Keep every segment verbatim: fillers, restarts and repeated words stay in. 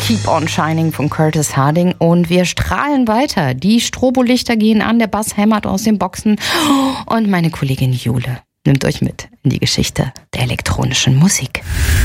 Keep on Shining von Curtis Harding und wir strahlen weiter. Die Strobolichter gehen an, der Bass hämmert aus den Boxen und meine Kollegin Jule nimmt euch mit in die Geschichte der elektronischen Musik.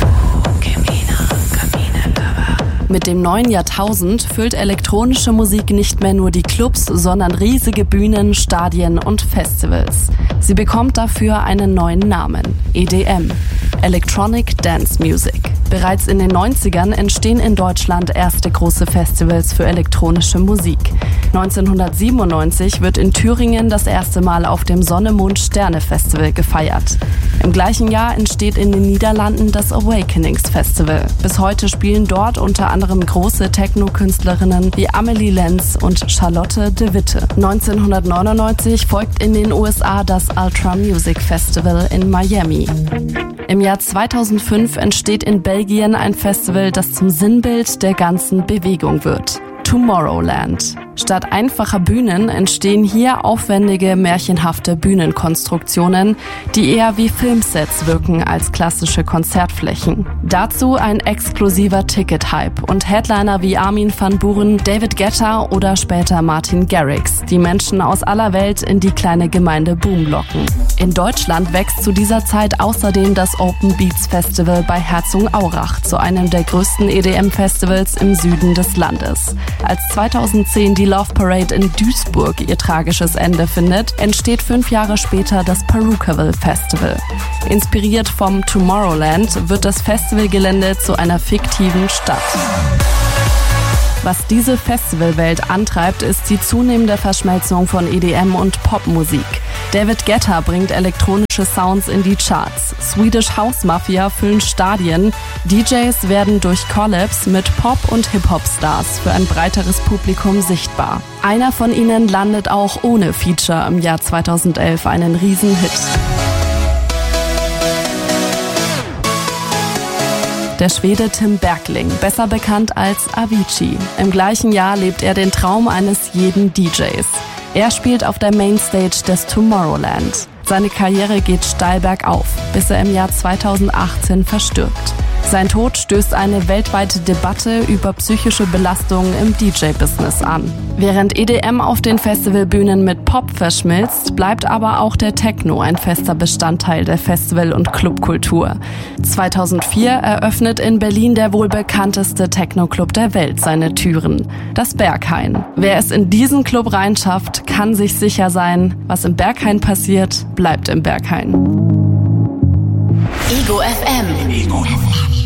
Mit dem neuen Jahrtausend füllt elektronische Musik nicht mehr nur die Clubs, sondern riesige Bühnen, Stadien und Festivals. Sie bekommt dafür einen neuen Namen: E D M, Electronic Dance Music. Bereits in den neunzigern entstehen in Deutschland erste große Festivals für elektronische Musik. neunzehnhundertsiebenundneunzig wird in Thüringen das erste Mal auf dem Sonne-Mond-Sterne-Festival gefeiert. Im gleichen Jahr entsteht in den Niederlanden das Awakenings Festival. Bis heute spielen dort unter anderem große Techno-Künstlerinnen wie Amelie Lenz und Charlotte de Witte. neunzehnhundertneunundneunzig folgt in den U S A das Ultra Music Festival in Miami. Im Jahr zweitausendfünf entsteht in Belgien ein Festival, das zum Sinnbild der ganzen Bewegung wird: Tomorrowland. Statt einfacher Bühnen entstehen hier aufwendige, märchenhafte Bühnenkonstruktionen, die eher wie Filmsets wirken als klassische Konzertflächen. Dazu ein exklusiver Ticket-Hype und Headliner wie Armin van Buuren, David Guetta oder später Martin Garrix, die Menschen aus aller Welt in die kleine Gemeinde Boom locken. In Deutschland wächst zu dieser Zeit außerdem das Open Beats Festival bei Herzogenaurach zu einem der größten E D M-Festivals im Süden des Landes. Als zweitausendzehn die Love Parade in Duisburg ihr tragisches Ende findet, entsteht fünf Jahre später das Purukaville Festival. Inspiriert vom Tomorrowland wird das Festivalgelände zu einer fiktiven Stadt. Was diese Festivalwelt antreibt, ist die zunehmende Verschmelzung von E D M und Popmusik. David Guetta bringt elektronische Sounds in die Charts. Swedish House Mafia füllen Stadien. D Js werden durch Collabs mit Pop- und Hip-Hop-Stars für ein breiteres Publikum sichtbar. Einer von ihnen landet auch ohne Feature im Jahr zweitausendelf einen Riesenhit. Der Schwede Tim Bergling, besser bekannt als Avicii. Im gleichen Jahr lebt er den Traum eines jeden D Js. Er spielt auf der Mainstage des Tomorrowland. Seine Karriere geht steil bergauf, bis er im Jahr zweitausendachtzehn verstirbt. Sein Tod stößt eine weltweite Debatte über psychische Belastungen im D J-Business an. Während E D M auf den Festivalbühnen mit Pop verschmilzt, bleibt aber auch der Techno ein fester Bestandteil der Festival- und Clubkultur. zweitausendvier eröffnet in Berlin der wohl bekannteste Techno-Club der Welt seine Türen, das Berghain. Wer es in diesen Club reinschafft, kann sich sicher sein, was im Berghain passiert, bleibt im Berghain. Ego F M. Ego F M.